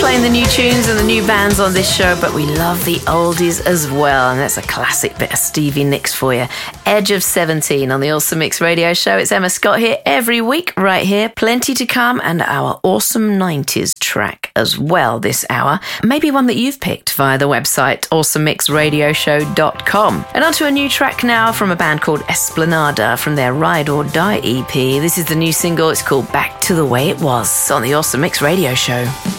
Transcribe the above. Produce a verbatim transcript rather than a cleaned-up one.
playing the new tunes and the new bands on this show, but we love the oldies as well, and that's a classic bit of Stevie Nicks for you. Edge of seventeen on the Awesome Mix Radio Show. It's Emma Scott here every week, right here. Plenty to come, and our awesome nineties track as well this hour. Maybe one that you've picked via the website awesome mix radio show dot com. And onto a new track now from a band called Esplanada from their Ride or Die E P. This is the new single. It's called Back to the Way It Was on the Awesome Mix Radio Show.